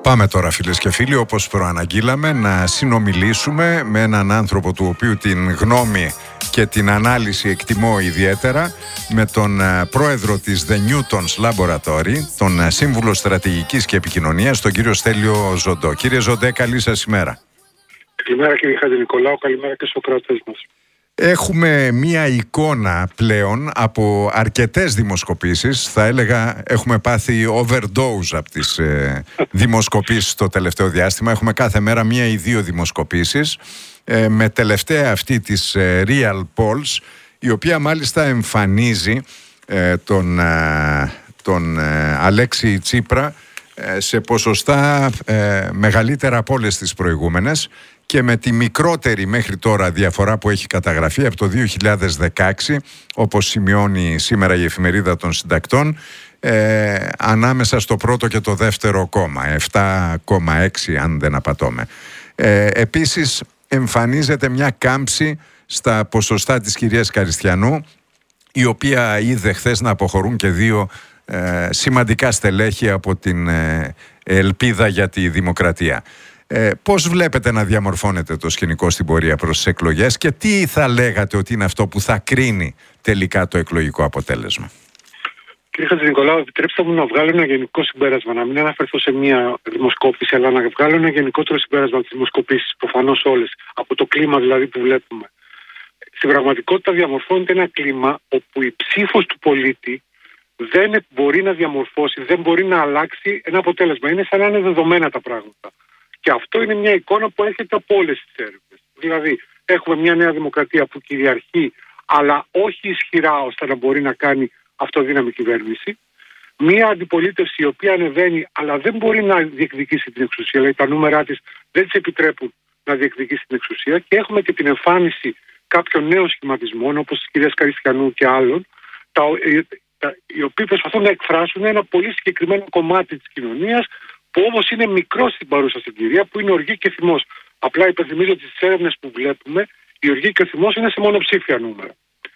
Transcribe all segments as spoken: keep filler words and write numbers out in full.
Πάμε τώρα, φίλες και φίλοι, όπως προαναγγείλαμε, να συνομιλήσουμε με έναν άνθρωπο του οποίου την γνώμη και την ανάλυση εκτιμώ ιδιαίτερα, με τον πρόεδρο της The Newtons Laboratory, τον σύμβουλο στρατηγικής και επικοινωνίας, τον κύριο Στέλιο Ζοντό. Κύριε Ζοντέ, καλή σας ημέρα. Καλημέρα κύριε Χατζηνικολάου, καλημέρα και στους ακροατές μας. Έχουμε μία εικόνα πλέον από αρκετές δημοσκοπήσεις. Θα έλεγα έχουμε πάθει overdose από τις ε, δημοσκοπήσεις το τελευταίο διάστημα. Έχουμε κάθε μέρα μία ή δύο δημοσκοπήσεις, ε, με τελευταία αυτή της ε, Real Polls, η οποία μάλιστα εμφανίζει ε, τον, ε, τον ε, Αλέξη Τσίπρα ε, σε ποσοστά ε, μεγαλύτερα από όλες τις προηγούμενες, και με τη μικρότερη μέχρι τώρα διαφορά που έχει καταγραφεί από το δύο χιλιάδες δεκαέξι, όπως σημειώνει σήμερα η Εφημερίδα των Συντακτών, ε, ανάμεσα στο πρώτο και το δεύτερο κόμμα, επτά κόμμα έξι αν δεν απατώμε. Ε, επίσης εμφανίζεται μια κάμψη στα ποσοστά της κυρίας Καριστιανού, η οποία είδε χθες να αποχωρούν και δύο ε, σημαντικά στελέχη από την ε, ελπίδα για τη δημοκρατία. Ε, πώς βλέπετε να διαμορφώνεται το σκηνικό στην πορεία προς τις εκλογές και τι θα λέγατε ότι είναι αυτό που θα κρίνει τελικά το εκλογικό αποτέλεσμα? Κύριε Χατζηνικολάου, επιτρέψτε μου να βγάλω ένα γενικό συμπέρασμα, να μην αναφερθώ σε μία δημοσκόπηση, αλλά να βγάλω ένα γενικότερο συμπέρασμα από τις δημοσκοπήσεις, προφανώς όλες, από το κλίμα δηλαδή που βλέπουμε. Στην πραγματικότητα διαμορφώνεται ένα κλίμα όπου η ψήφος του πολίτη δεν μπορεί να διαμορφώσει, δεν μπορεί να αλλάξει ένα αποτέλεσμα. Είναι σαν να είναι δεδομένα τα πράγματα. Και αυτό είναι μια εικόνα που έρχεται από όλες τις έρευνες. Δηλαδή, έχουμε μια νέα δημοκρατία που κυριαρχεί, αλλά όχι ισχυρά ώστε να μπορεί να κάνει αυτοδύναμη κυβέρνηση. Μια αντιπολίτευση η οποία ανεβαίνει, αλλά δεν μπορεί να διεκδικήσει την εξουσία. Δηλαδή, τα νούμερά της δεν της επιτρέπουν να διεκδικήσει την εξουσία. Και έχουμε και την εμφάνιση κάποιων νέων σχηματισμών, όπως της κυρίας Καριστιανού και άλλων, τα, τα, οι οποίοι προσπαθούν να εκφράσουν ένα πολύ συγκεκριμένο κομμάτι της κοινωνίας, που όμως είναι μικρό στην παρούσα συγκυρία, που είναι οργή και θυμός. Απλά υπενθυμίζω ότι στις έρευνες που βλέπουμε, η οργή και ο θυμός είναι σε μονοψήφια νούμερα.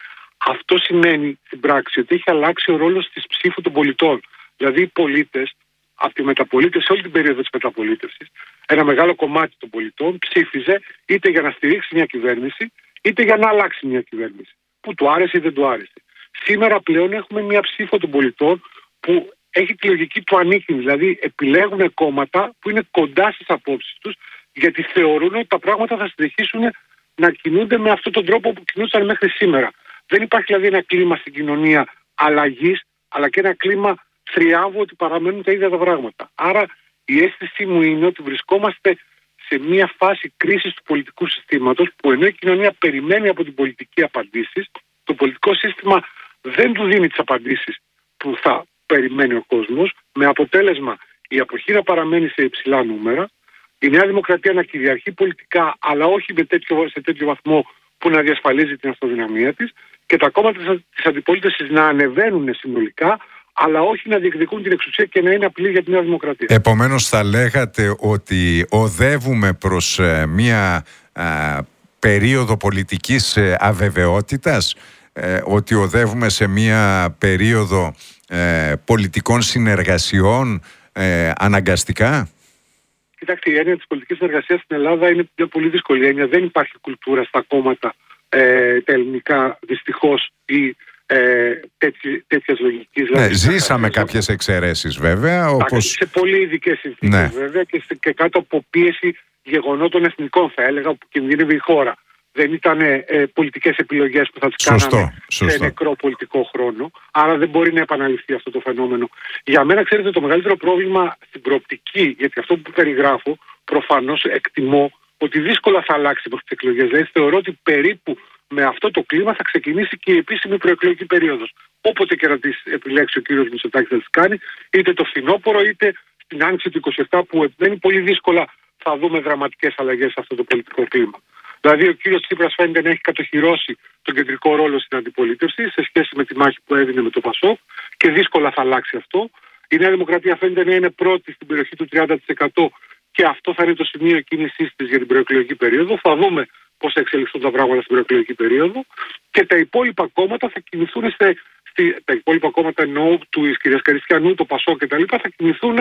Αυτό σημαίνει στην πράξη ότι έχει αλλάξει ο ρόλος της ψήφου των πολιτών. Δηλαδή οι πολίτες, από τη μεταπολίτευση, όλη την περίοδο της μεταπολίτευσης, ένα μεγάλο κομμάτι των πολιτών ψήφιζε είτε για να στηρίξει μια κυβέρνηση, είτε για να αλλάξει μια κυβέρνηση, που του άρεσε ή δεν του άρεσε. Σήμερα πλέον έχουμε μια ψήφο των πολιτών που έχει τη λογική του ανήκει, δηλαδή επιλέγουν κόμματα που είναι κοντά στις απόψεις τους, γιατί θεωρούν ότι τα πράγματα θα συνεχίσουν να κινούνται με αυτόν τον τρόπο που κινούσαν μέχρι σήμερα. Δεν υπάρχει δηλαδή ένα κλίμα στην κοινωνία αλλαγής, αλλά και ένα κλίμα θριάμβου ότι παραμένουν τα ίδια τα πράγματα. Άρα η αίσθησή μου είναι ότι βρισκόμαστε σε μια φάση κρίσης του πολιτικού συστήματος, που ενώ η κοινωνία περιμένει από την πολιτική απαντήσεις, το πολιτικό σύστημα δεν του δίνει τις απαντήσεις που θα περιμένει ο κόσμος, με αποτέλεσμα η αποχή να παραμένει σε υψηλά νούμερα, η Νέα Δημοκρατία να κυριαρχεί πολιτικά, αλλά όχι με τέτοιο, σε τέτοιο βαθμό που να διασφαλίζει την αυτοδυναμία της, και τα κόμματα της αντιπολίτευσης να ανεβαίνουν συνολικά, αλλά όχι να διεκδικούν την εξουσία και να είναι απειλή για τη Νέα Δημοκρατία. Επομένως θα λέγατε ότι οδεύουμε προς ε, μια ε, περίοδο πολιτικής ε, αβεβαιότητας, ε, ότι οδεύουμε σε μια περίοδο Ε, πολιτικών συνεργασιών ε, αναγκαστικά? Κοιτάξτε, η έννοια της πολιτικής συνεργασίας στην Ελλάδα είναι μια πολύ δύσκολη έννοια. Δεν υπάρχει κουλτούρα στα κόμματα ε, τα ελληνικά, δυστυχώς, ή ε, τέτοι, τέτοιας λογικής. Ναι, δηλαδή, ζήσαμε κάποιες εξαιρέσεις βέβαια. Όπως... Σε πολύ ειδικές συνθήκες, ναι, βέβαια, και, σε, και κάτω από πίεση γεγονότων εθνικών, θα έλεγα, που κινδύνευε η χώρα. Δεν ήταν ε, πολιτικές επιλογές που θα τις σωστό, κάναμε σωστό. σε νεκρό πολιτικό χρόνο. Άρα δεν μπορεί να επαναληφθεί αυτό το φαινόμενο. Για μένα, ξέρετε, το μεγαλύτερο πρόβλημα στην προοπτική, γιατί αυτό που περιγράφω, προφανώς εκτιμώ ότι δύσκολα θα αλλάξει από τις εκλογές. Δηλαδή θεωρώ ότι περίπου με αυτό το κλίμα θα ξεκινήσει και η επίσημη προεκλογική περίοδος. Όποτε και να τις επιλέξει ο κύριος Μητσοτάκης θα τις κάνει, είτε το φθινόπωρο είτε στην άνοιξη του είκοσι επτά, που δεν είναι πολύ δύσκολα θα δούμε δραματικές αλλαγές σε αυτό το πολιτικό κλίμα. Δηλαδή, ο κύριος Τσίπρας φαίνεται να έχει κατοχυρώσει τον κεντρικό ρόλο στην αντιπολίτευση σε σχέση με τη μάχη που έδινε με το Πασόκ, και δύσκολα θα αλλάξει αυτό. Η Νέα Δημοκρατία φαίνεται να είναι πρώτη στην περιοχή του τριάντα τοις εκατό, και αυτό θα είναι το σημείο κίνησής της για την προεκλογική περίοδο. Θα δούμε πώς θα εξελιχθούν τα πράγματα στην προεκλογική περίοδο. Και τα υπόλοιπα κόμματα θα κινηθούν σε. Στη, τα υπόλοιπα κόμματα εννοώ του κυρίας Καριστιανού, το Πασόκ κτλ. Θα κινηθούν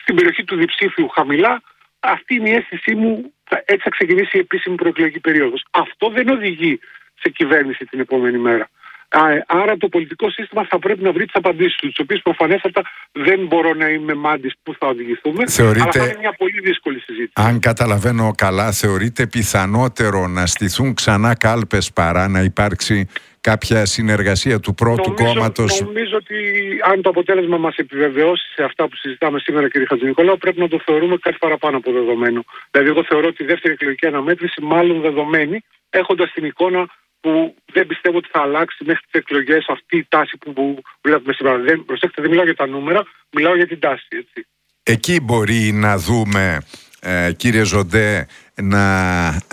στην περιοχή του διψήφιου χαμηλά. Αυτή είναι η αίσθησή μου. Έτσι θα ξεκινήσει η επίσημη προεκλογική περίοδος. Αυτό δεν οδηγεί σε κυβέρνηση την επόμενη μέρα. Άρα το πολιτικό σύστημα θα πρέπει να βρει τις απαντήσεις του, τις οποίες προφανέστατα δεν μπορώ να είμαι μάντης που θα οδηγηθούμε. Θεωρείτε, αλλά θα είναι μια πολύ δύσκολη συζήτηση. Αν καταλαβαίνω καλά, θεωρείτε πιθανότερο να στηθούν ξανά κάλπες παρά να υπάρξει κάποια συνεργασία του πρώτου νομίζω, κόμματος? Νομίζω ότι αν το αποτέλεσμα μας επιβεβαιώσει σε αυτά που συζητάμε σήμερα, κύριε Χατζηνικολάου, πρέπει να το θεωρούμε κάτι παραπάνω από δεδομένο. Δηλαδή, εγώ θεωρώ ότι η δεύτερη εκλογική αναμέτρηση μάλλον δεδομένη, έχοντας την εικόνα που δεν πιστεύω ότι θα αλλάξει μέχρι τις εκλογές αυτή η τάση που, που βλέπουμε σήμερα. Δεν, προσέξτε, δεν μιλάω για τα νούμερα, μιλάω για την τάση. Έτσι. Εκεί μπορεί να δούμε, ε, κύριε Ζοντέ, να, ε,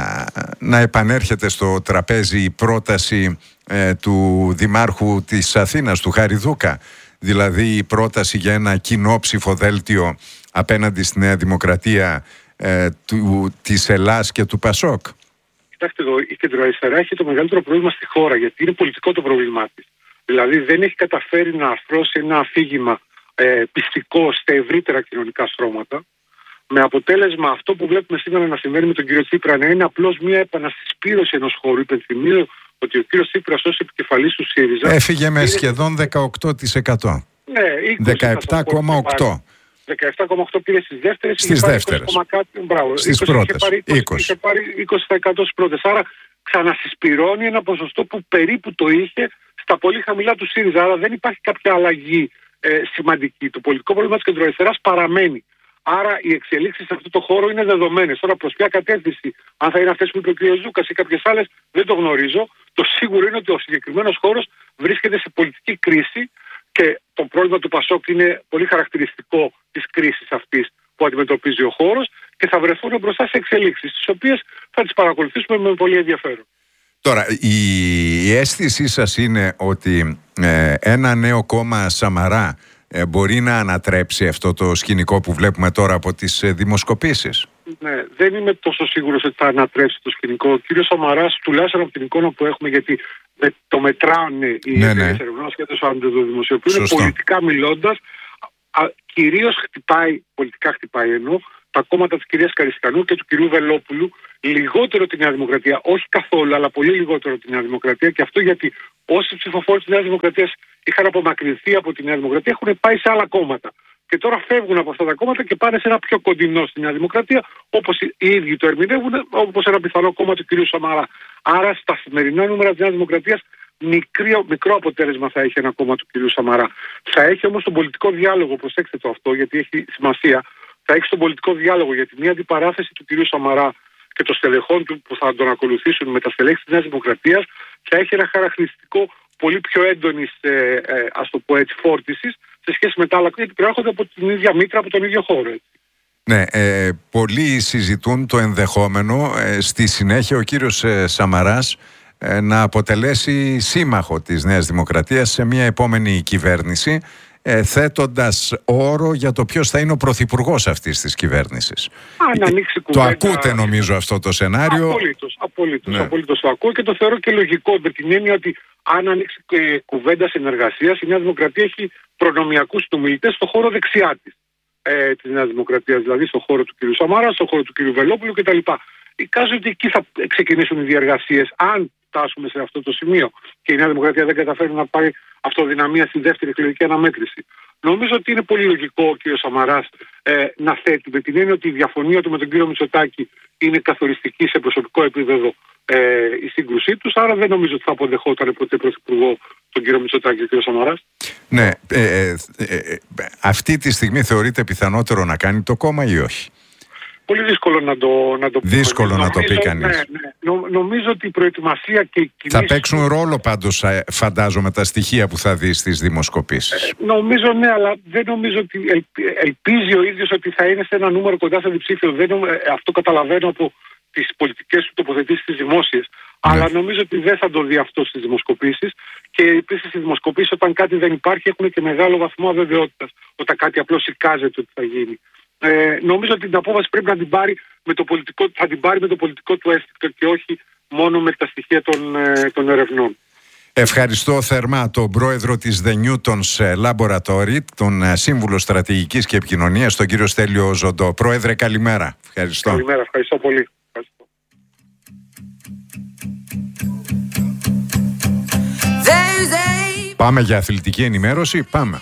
να επανέρχεται στο τραπέζι η πρόταση ε, του Δημάρχου της Αθήνας, του Χαριδούκα. Δηλαδή η πρόταση για ένα κοινό ψηφοδέλτιο απέναντι στη Νέα Δημοκρατία ε, του, της Ελλάς και του Πασόκ. Κοιτάξτε εδώ, η κεντροαριστερά έχει το μεγαλύτερο πρόβλημα στη χώρα, γιατί είναι πολιτικό το πρόβλημά της. Δηλαδή δεν έχει καταφέρει να αρθρώσει ένα αφήγημα ε, πιστικό στα ευρύτερα κοινωνικά στρώματα, με αποτέλεσμα αυτό που βλέπουμε σήμερα να συμβαίνει με τον κύριο Τσίπρα να είναι απλώς μια επανασυσπήρωση ενός χώρου. Υπενθυμίζω ότι ο κύριος Τσίπρας ως επικεφαλής του ΣΥΡΙΖΑ έφυγε με σχεδόν δεκαοκτώ τοις εκατό. Ναι, δεκαεπτά κόμμα οκτώ. δεκαεπτά κόμμα οκτώ πήρε στις δεύτερες. Στις δεύτερες. Στις πρώτες. είκοσι. Είχε πάρει είκοσι τοις εκατό στις πρώτες. Άρα ξανασυσπυρώνει ένα ποσοστό που περίπου το είχε στα πολύ χαμηλά του ΣΥΡΙΖΑ. Άρα δεν υπάρχει κάποια αλλαγή ε, σημαντική. Το πολιτικό πρόβλημα της κεντροαριστεράς παραμένει. Άρα οι εξελίξεις σε αυτό το χώρο είναι δεδομένες. Τώρα προς ποια κατεύθυνση, αν θα είναι αυτές που είπε ο κ. Ζούκας ή κάποιες άλλες, δεν το γνωρίζω. Το σίγουρο είναι ότι ο συγκεκριμένος χώρος βρίσκεται σε πολιτική κρίση. Και το πρόβλημα του Πασόκ είναι πολύ χαρακτηριστικό της κρίσης αυτής που αντιμετωπίζει ο χώρος και θα βρεθούν μπροστά σε εξελίξεις, τις οποίες θα τις παρακολουθήσουμε με πολύ ενδιαφέρον. Τώρα, η, η αίσθησή σας είναι ότι ε, ένα νέο κόμμα Σαμαρά ε, μπορεί να ανατρέψει αυτό το σκηνικό που βλέπουμε τώρα από τις ε, δημοσκοπήσεις? Ναι, δεν είμαι τόσο σίγουρος ότι θα ανατρέψει το σκηνικό. Ο κύριος Σαμαράς, τουλάχιστον από την εικόνα που έχουμε, γιατί με, το μετράνε οι ναι, εταιρείες ναι. ερευνών και το δημοσιοποιούν, πολιτικά μιλώντας, κυρίως χτυπάει, πολιτικά χτυπάει ενώ, τα κόμματα της κυρίας Καριστιανού και του κυρίου Βελόπουλου, λιγότερο τη Νέα Δημοκρατία, όχι καθόλου, αλλά πολύ λιγότερο τη Νέα Δημοκρατία, και αυτό γιατί όσοι ψηφοφόροι της Νέας Δημοκρατίας είχαν απομακρυνθεί από τη Νέα Δημοκρατία έχουν πάει σε άλλα κόμματα. Και τώρα φεύγουν από αυτά τα κόμματα και πάνε σε ένα πιο κοντινό στη Νέα Δημοκρατία, όπως οι ίδιοι το ερμηνεύουν, όπως ένα πιθανό κόμμα του κ. Σαμαρά. Άρα στα σημερινά νούμερα της Νέας Δημοκρατίας μικρό, μικρό αποτέλεσμα θα έχει ένα κόμμα του κ. Σαμαρά. Θα έχει όμως τον πολιτικό διάλογο, προσέξτε το αυτό γιατί έχει σημασία, θα έχει στον πολιτικό διάλογο, γιατί μια αντιπαράθεση του κ. Σαμαρά και των στελεχών του που θα τον ακολουθήσουν με τα στελέχη της Νέας Δημοκρατίας θα έχει ένα χαρακτηριστικό πολύ πιο έντονης, ε, ε, ας το πω έτσι, φόρτισης σε σχέση με τα άλλα κόμματα που προέρχονται από την ίδια μήτρα, από τον ίδιο χώρο. Έτσι. Ναι, ε, πολλοί συζητούν το ενδεχόμενο ε, στη συνέχεια ο κύριος ε, Σαμαράς ε, να αποτελέσει σύμμαχο της Νέας Δημοκρατίας σε μια επόμενη κυβέρνηση, ε, θέτοντας όρο για το ποιος θα είναι ο πρωθυπουργός αυτής της κυβέρνησης. Αν ανοίξει κουβέντα... Το ακούτε νομίζω αυτό το σενάριο? Απολύτως, απολύτως, ναι. απολύτως το ακούω και το θεωρώ και λογικό, με την έννοια ότι αν ανοίξει ε, κουβέντα συνεργασίας, η Νέα Δημοκρατία έχει προνομιακούς συνομιλητές στον χώρο δεξιά της ε, της Νέας Δημοκρατίας, δηλαδή στον χώρο του κ. Σαμάρα, στον χώρο του κ. Βελόπουλου κτλ. Εικάζω ότι εκεί θα ξεκινήσουν οι διεργασίες, αν φτάσουμε σε αυτό το σημείο και η Νέα Δημοκρατία δεν καταφέρει να πάρει αυτοδυναμία στην δεύτερη εκλογική αναμέτρηση. Νομίζω ότι είναι πολύ λογικό ο κ. Σαμαράς ε, να θέτει, με την έννοια ότι η διαφωνία του με τον κ. Μητσοτάκη είναι καθοριστική σε προσωπικό επίπεδο ε, η σύγκρουσή τους, άρα δεν νομίζω ότι θα αποδεχόταν ποτέ πρωθυπουργό τον κ. Μητσοτάκη ο κ. Σαμαράς. Ναι, ε, ε, ε, ε, αυτή τη στιγμή θεωρείται πιθανότερο να κάνει το κόμμα ή όχι? Πολύ δύσκολο να το, να το Δύσκολο πούμε. να νομίζω, το πει κανείς. Ναι, ναι. Νο, νομίζω ότι η προετοιμασία και οι κινήσεις... Θα παίξουν ρόλο πάντως, φαντάζομαι, τα στοιχεία που θα δει στις δημοσκοπήσεις. Ε, νομίζω ναι, αλλά δεν νομίζω ότι ελ, ελπίζει ο ίδιος ότι θα είναι σε ένα νούμερο κοντά στο διψήφιο. Δεν, αυτό καταλαβαίνω από τις πολιτικές του τοποθετήσεις στις δημόσιες. Ναι. Αλλά νομίζω ότι δεν θα το δει αυτό στις δημοσκοπήσεις. Και επίσης στις δημοσκοπήσεις, όταν κάτι δεν υπάρχει, έχουν και μεγάλο βαθμό αβεβαιότητας. Όταν κάτι απλώς εικάζεται ότι θα γίνει. Ε, νομίζω ότι την απόφαση πρέπει να την πάρει με το πολιτικό, θα την πάρει με το πολιτικό του αίσθηκτο και όχι μόνο με τα στοιχεία των, ε, των ερευνών. Ευχαριστώ θερμά τον πρόεδρο της The Newtons Laboratory, τον σύμβουλο στρατηγικής και επικοινωνίας, τον κύριο Στέλιο Ζοντό. Πρόεδρε, καλημέρα. Ευχαριστώ. Καλημέρα, ευχαριστώ πολύ. Ευχαριστώ. Πάμε για αθλητική ενημέρωση, πάμε.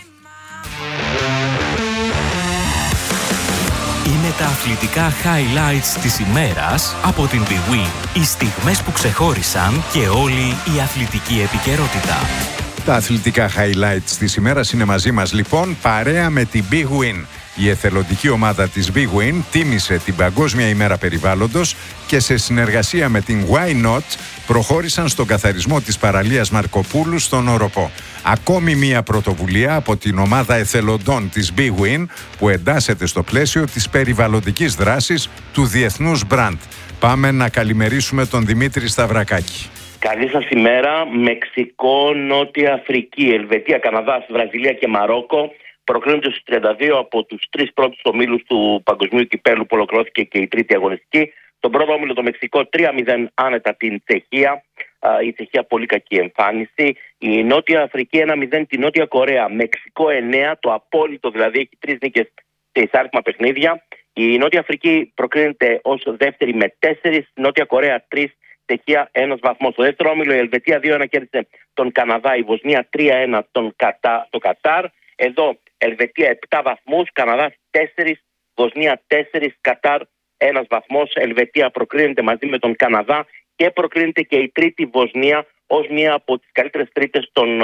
Είναι τα αθλητικά highlights της ημέρας από την Big Win. Οι στιγμές που ξεχώρισαν και όλη η αθλητική επικαιρότητα. Τα αθλητικά highlights της ημέρας είναι μαζί μας λοιπόν, παρέα με την Big Win. Η εθελοντική ομάδα της Big Win τίμησε την Παγκόσμια ημέρα περιβάλλοντος και σε συνεργασία με την Why Not προχώρησαν στον καθαρισμό της παραλίας Μαρκοπούλου στον Οροπό. Ακόμη μία πρωτοβουλία από την ομάδα εθελοντών της Big Win που εντάσσεται στο πλαίσιο της περιβαλλοντικής δράσης του Διεθνούς Brand. Πάμε να καλημερίσουμε τον Δημήτρη Σταυρακάκη. Καλή σας ημέρα. Μεξικό, Νότια Αφρική, Ελβετία, Καναδάς, Βραζιλία και Μαρόκο προκρίνονται στους τριάντα δύο από τους τρεις πρώτους ομίλους του Παγκοσμίου Κυπέλλου που ολοκληρώθηκε και η τρίτη αγωνιστική. Τον πρώτο όμιλο το Μεξικό τρία μηδέν άνετα την Τσεχία. Η Τσεχία πολύ κακή εμφάνιση. Η Νότια Αφρική ένα μηδέν την Νότια Κορέα. Μεξικό εννέα, το απόλυτο δηλαδή, έχει τρεις νίκες σε εισάριθμα παιχνίδια. Η Νότια Αφρική προκρίνεται ως δεύτερη με τέσσερις, Νότια Κορέα τρεις, Τσεχία ένας βαθμός. Στο δεύτερο όμιλο η Ελβετία δύο ένα κέρδισε τον Καναδά, η Βοσνία τρία ένα τον Κατα, το Κατάρ. Εδώ Ελβετία επτά βαθμούς, Καναδάς τέσσερα, Βοσνία τέσσερα, Κατάρ ένας βαθμός. Ελβετία προκρίνεται μαζί με τον Καναδά και προκρίνεται και η τρίτη Βοσνία ως μία από τις καλύτερες τρίτες των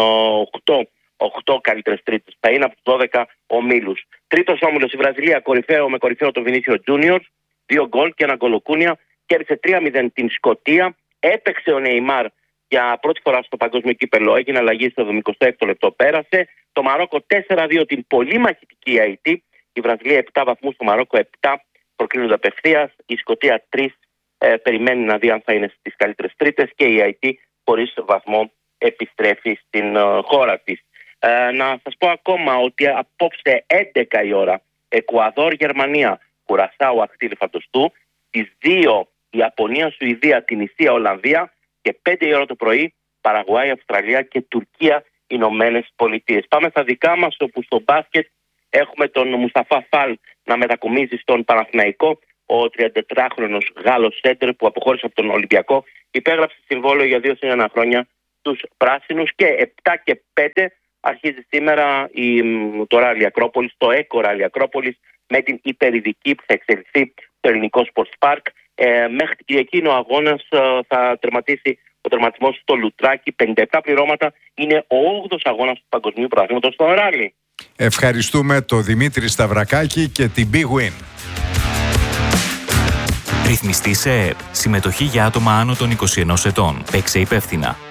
οκτώ καλύτερες τρίτες. Θα είναι από τους δώδεκα ομίλους. Τρίτος όμιλος η Βραζιλία, κορυφαίο με κορυφαίο τον Βινίσιο Τζούνιορ, δύο γκολ και ένα γκολοκούνια. Κέρδισε τρία μηδέν την Σκωτία. Έπαιξε ο Νεϊμάρ για πρώτη φορά στο παγκόσμιο κύπελλο. Έγινε αλλαγή στο εικοστό έκτο λεπτό. Πέρασε. Το Μαρόκο τέσσερα δύο την πολύ μαχητική Αϊτή. Η Βραζιλία επτά βαθμούς, το Μαρόκο επτά. Προκρίνονται απευθείας. Η Σκωτία τρία. Ε, περιμένει να δει αν θα είναι στις καλύτερες τρίτες. Και η Αϊτή χωρίς βαθμό επιστρέφει στην ε, χώρα της. Ε, να σας πω ακόμα ότι απόψε έντεκα η ώρα Εκουαδόρ, Γερμανία, Κουρασάου, Ακτήλ Φαντοστού. Τις δύο Ιαπωνία, Σουηδία, Τινησία, Ολλανδία και πέντε η ώρα το πρωί Παραγουάη, Αυστραλία και Τουρκία, Ηνωμένες Πολιτείες. Πάμε στα δικά μας, όπου στο μπάσκετ έχουμε τον Μουσταφά Φαλ να μετακομίζει στον Παναθηναϊκό. Ο τριαντατετράχρονος Γάλλος σέντερ που αποχώρησε από τον Ολυμπιακό υπέγραψε συμβόλαιο για δύο συν ένα χρόνια στους πράσινους. Και επτά και πέντε αρχίζει σήμερα η, το Ράλι Ακρόπολης, το ΕΚΟ Ράλι Ακρόπολης, με την υπερηδική που θα εξελιχθεί στο ελληνικό Sports Park. Ε, μέχρι την Κυριακή είναι ο αγώνας, ε, θα τερματίσει ο τερματισμός στο Λουτράκι. πενήντα επτά πληρώματα, είναι ο όγδοος αγώνας του Παγκοσμίου Πρωταθλήματος στο Ράλι. Ευχαριστούμε τον Δημήτρη Σταυρακάκη και την Big Win. Ρυθμιστή σε ΕΕΠ. Συμμετοχή για άτομα άνω των είκοσι ενός ετών. Παίξε υπεύθυνα.